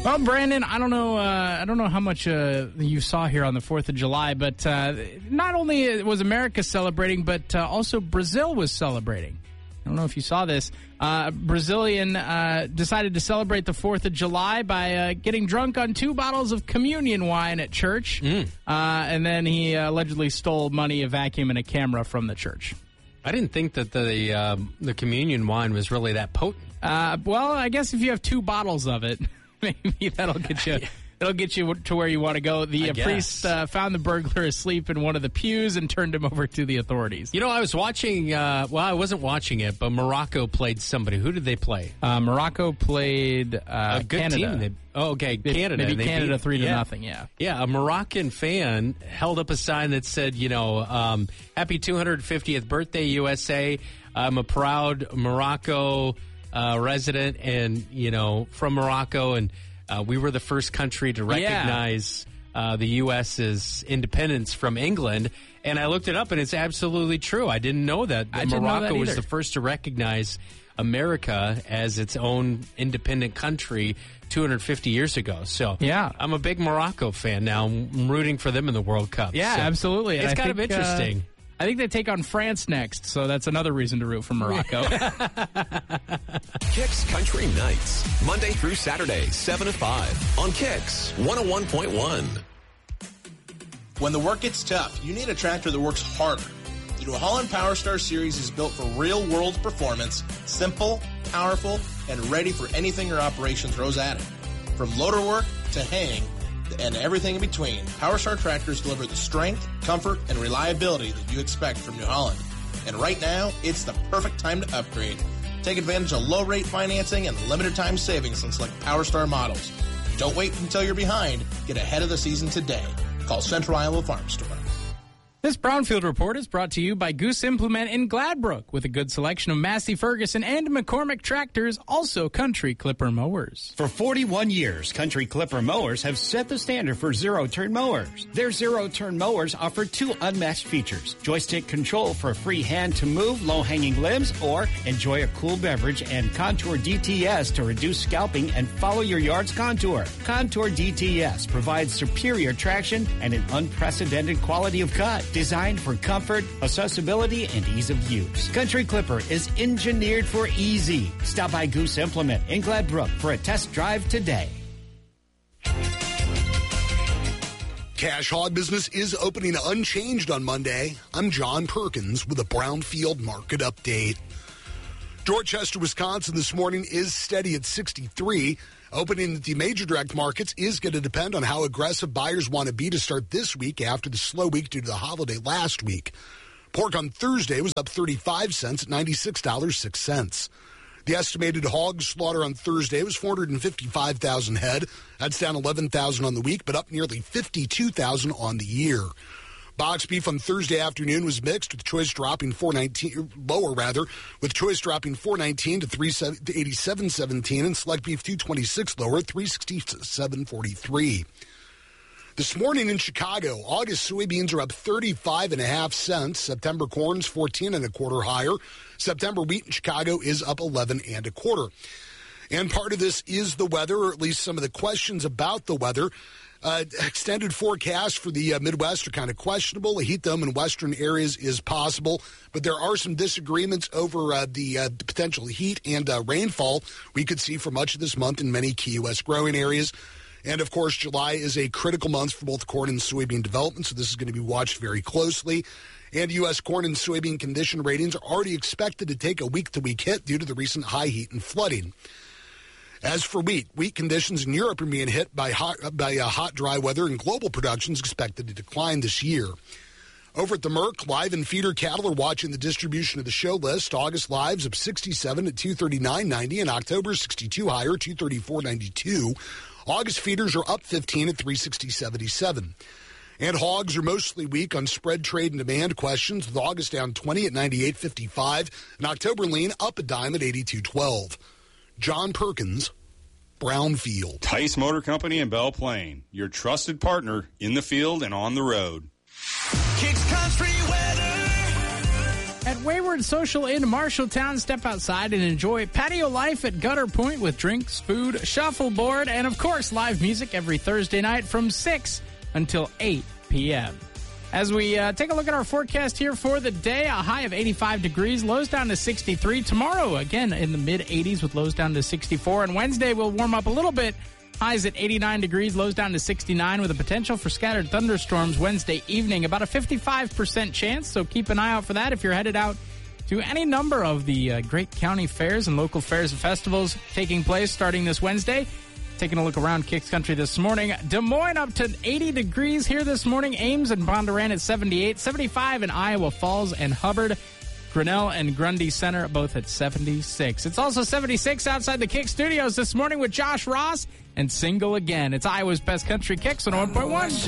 Well, Brandon, I don't know how much you saw here on the 4th of July, but not only was America celebrating, but also Brazil was celebrating. I don't know if you saw this. Brazilian decided to celebrate the 4th of July by getting drunk on 2 bottles of communion wine at church, and then he allegedly stole money, a vacuum, and a camera from the church. I didn't think that the communion wine was really that potent. Well, I guess if you have 2 bottles of it, maybe that'll get you. It'll get you to where you want to go. The priest found the burglar asleep in one of the pews and turned him over to the authorities. You know, I was watching, well, I wasn't watching it, but Morocco played somebody. Who did they play? Morocco played a good Canada. Team. Canada. Maybe Canada 3-0, yeah. Yeah, a Moroccan fan held up a sign that said, happy 250th birthday, USA. I'm a proud Morocco resident and, from Morocco, and we were the first country to recognize the U.S.'s independence from England. And I looked it up, and it's absolutely true. I didn't know that Morocco was the first to recognize America as its own independent country 250 years ago. So yeah, I'm a big Morocco fan now. I'm rooting for them in the World Cup. Yeah, so absolutely. It's kind of interesting. I think they take on France next, so that's another reason to root for Morocco. Kicks Country Nights, Monday through Saturday, 7 to 5 on Kicks 101.1. When the work gets tough, you need a tractor that works harder. The New Holland PowerStar Series is built for real-world performance, simple, powerful, and ready for anything your operation throws at it. From loader work to haying, and everything in between, PowerStar tractors deliver the strength, comfort, and reliability that you expect from New Holland. And right now, it's the perfect time to upgrade. Take advantage of low-rate financing and limited-time savings on select PowerStar models. Don't wait until you're behind. Get ahead of the season today. Call Central Iowa Farm Store. This Brownfield Report is brought to you by Goose Implement in Gladbrook, with a good selection of Massey Ferguson and McCormick tractors, also Country Clipper mowers. For 41 years, Country Clipper mowers have set the standard for zero-turn mowers. Their zero-turn mowers offer 2 unmatched features: joystick control for free hand-to-move low-hanging limbs, or enjoy a cool beverage and Contour DTS to reduce scalping and follow your yard's contour. Contour DTS provides superior traction and an unprecedented quality of cut, designed for comfort, accessibility, and ease of use. Country Clipper is engineered for easy. Stop by Goose Implement in Gladbrook for a test drive today. Cash hog business is opening unchanged on Monday. I'm John Perkins with a Brownfield market update. Dorchester, Wisconsin this morning is steady at 63. Opening at the major direct markets is going to depend on how aggressive buyers want to be to start this week after the slow week due to the holiday last week. Pork on Thursday was up 35 cents at $96.06. The estimated hog slaughter on Thursday was 455,000 head. That's down 11,000 on the week, but up nearly 52,000 on the year. Box beef on Thursday afternoon was mixed, with choice dropping with choice dropping $4.19 to $87.17, and select beef $2.26 lower at $367.43. This morning in Chicago, August soybeans are up 35.5 cents. September corn's 14.25 higher. September wheat in Chicago is up 11.25. And part of this is the weather, or at least some of the questions about the weather. Extended forecast for the Midwest are kind of questionable. A heat dome in western areas is possible, but there are some disagreements over the potential heat and rainfall we could see for much of this month in many key U.S. growing areas. And, of course, July is a critical month for both corn and soybean development, so this is going to be watched very closely. And U.S. corn and soybean condition ratings are already expected to take a week-to-week hit due to the recent high heat and flooding. As for wheat conditions in Europe are being hit by hot, dry weather, and global production is expected to decline this year. Over at the Merck, live and feeder cattle are watching the distribution of the show list. August lives up 67 at 239.90, and October 62 higher, 234.92. August feeders are up 15 at 360.77. And hogs are mostly weak on spread trade and demand questions, with August down 20 at 98.55, and October lean up a dime at 82.12. John Perkins, Brownfield. Tice Motor Company in Belle Plaine, your trusted partner in the field and on the road. Kicks Country weather. At Wayward Social in Marshalltown, step outside and enjoy patio life at Gutter Point with drinks, food, shuffleboard, and of course live music every Thursday night from 6 until 8 p.m. As we take a look at our forecast here for the day, a high of 85 degrees, lows down to 63. Tomorrow, again, in the mid-80s with lows down to 64. And Wednesday will warm up a little bit. Highs at 89 degrees, lows down to 69 with a potential for scattered thunderstorms Wednesday evening. About a 55% chance, so keep an eye out for that if you're headed out to any number of the great county fairs and local fairs and festivals taking place starting this Wednesday. Taking a look around Kicks Country this morning. Des Moines up to 80 degrees here this morning. Ames and Bondurant at 78. 75 in Iowa Falls and Hubbard. Grinnell and Grundy Center both at 76. It's also 76 outside the Kick Studios this morning with Josh Ross and Single Again. It's Iowa's Best Country Kicks on 101.1.